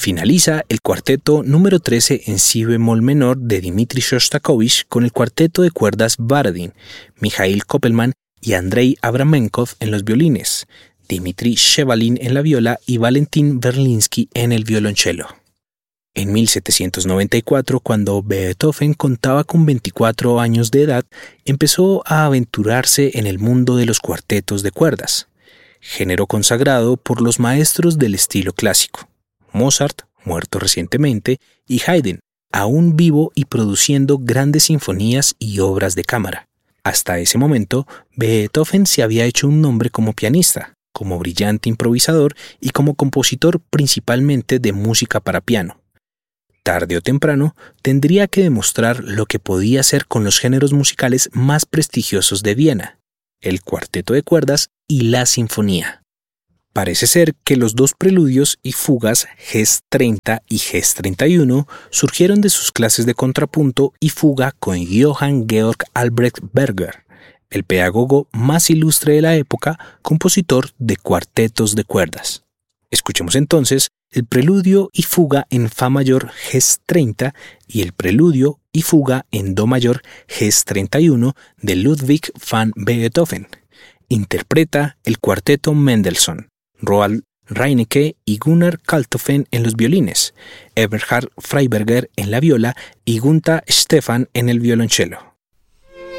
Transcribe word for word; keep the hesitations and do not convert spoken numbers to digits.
Finaliza el cuarteto número trece en si bemol menor de Dmitri Shostakovich con el cuarteto de cuerdas Baradin, Mikhail Koppelman y Andrei Abramenkov en los violines, Dmitri Shevalin en la viola y Valentín Berlinsky en el violonchelo. En mil setecientos noventa y cuatro, cuando Beethoven contaba con veinticuatro años de edad, empezó a aventurarse en el mundo de los cuartetos de cuerdas, género consagrado por los maestros del estilo clásico, Mozart, muerto recientemente, y Haydn, aún vivo y produciendo grandes sinfonías y obras de cámara. Hasta ese momento, Beethoven se había hecho un nombre como pianista, como brillante improvisador y como compositor principalmente de música para piano. Tarde o temprano, tendría que demostrar lo que podía hacer con los géneros musicales más prestigiosos de Viena, el cuarteto de cuerdas y la sinfonía. Parece ser que los dos preludios y fugas G E S treinta y G E S treinta y uno surgieron de sus clases de contrapunto y fuga con Johann Georg Albrecht Berger, el pedagogo más ilustre de la época, compositor de cuartetos de cuerdas. Escuchemos entonces el preludio y fuga en Fa mayor G E S treinta y el preludio y fuga en Do mayor G E S treinta y uno de Ludwig van Beethoven. Interpreta el cuarteto Mendelssohn, Roald Reinecke y Gunnar Kaltofen en los violines, Eberhard Freiberger en la viola y Gunther Stephan en el violonchelo.